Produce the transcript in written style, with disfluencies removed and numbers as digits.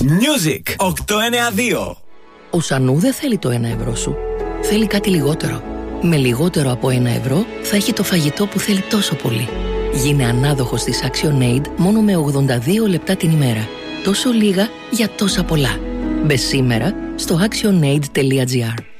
Music 892. Ο Σανού δεν θέλει το 1 ευρώ σου. Θέλει κάτι λιγότερο. Με λιγότερο από 1 ευρώ θα έχει το φαγητό που θέλει τόσο πολύ. Γίνε ανάδοχος της ActionAid μόνο με 82 λεπτά την ημέρα. Τόσο λίγα για τόσα πολλά. Μπες σήμερα στο actionaid.gr.